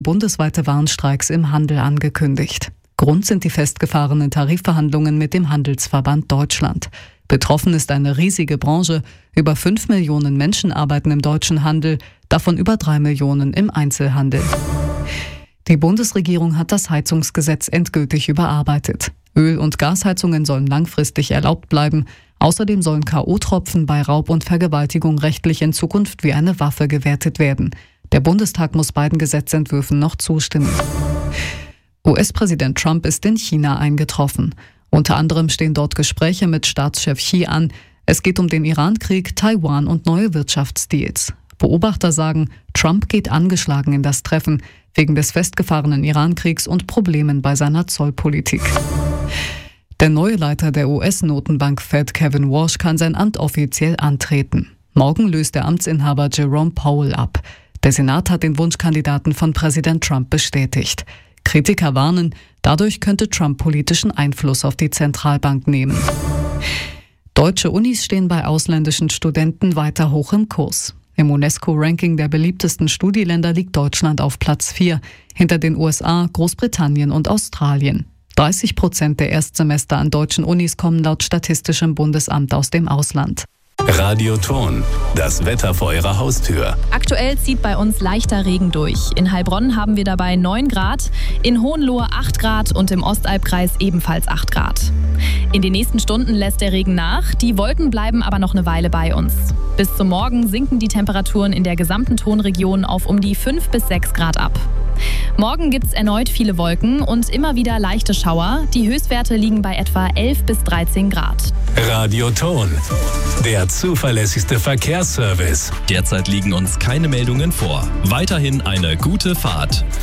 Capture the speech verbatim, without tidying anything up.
Bundesweite Warnstreiks im Handel angekündigt. Grund sind die festgefahrenen Tarifverhandlungen mit dem Handelsverband Deutschland. Betroffen ist eine riesige Branche. Über fünf Millionen Menschen arbeiten im deutschen Handel, davon über drei Millionen im Einzelhandel. Die Bundesregierung hat das Heizungsgesetz endgültig überarbeitet. Öl- und Gasheizungen sollen langfristig erlaubt bleiben. Außerdem sollen K O-Tropfen bei Raub und Vergewaltigung rechtlich in Zukunft wie eine Waffe gewertet werden. Der Bundestag muss beiden Gesetzentwürfen noch zustimmen. U S-Präsident Trump ist in China eingetroffen. Unter anderem stehen dort Gespräche mit Staatschef Xi an. Es geht um den Iran-Krieg, Taiwan und neue Wirtschaftsdeals. Beobachter sagen, Trump geht angeschlagen in das Treffen, wegen des festgefahrenen Iran-Kriegs und Problemen bei seiner Zollpolitik. Der neue Leiter der U S-Notenbank Fed, Kevin Warsh, kann sein Amt offiziell antreten. Morgen löst der Amtsinhaber Jerome Powell ab. Der Senat hat den Wunschkandidaten von Präsident Trump bestätigt. Kritiker warnen, dadurch könnte Trump politischen Einfluss auf die Zentralbank nehmen. Deutsche Unis stehen bei ausländischen Studenten weiter hoch im Kurs. Im UNESCO-Ranking der beliebtesten Studieländer liegt Deutschland auf Platz vier, hinter den U S A, Großbritannien und Australien. dreißig Prozent der Erstsemester an deutschen Unis kommen laut Statistischem Bundesamt aus dem Ausland. Radio Ton, das Wetter vor Ihrer Haustür. Aktuell zieht bei uns leichter Regen durch. In Heilbronn haben wir dabei neun Grad, in Hohenlohe acht Grad und im Ostalbkreis ebenfalls acht Grad. In den nächsten Stunden lässt der Regen nach, die Wolken bleiben aber noch eine Weile bei uns. Bis zum Morgen sinken die Temperaturen in der gesamten Tonregion auf um die fünf bis sechs Grad ab. Morgen gibt es erneut viele Wolken und immer wieder leichte Schauer. Die Höchstwerte liegen bei etwa elf bis dreizehn Grad. Radio Ton, der zuverlässigste Verkehrsservice. Derzeit liegen uns keine Meldungen vor. Weiterhin eine gute Fahrt.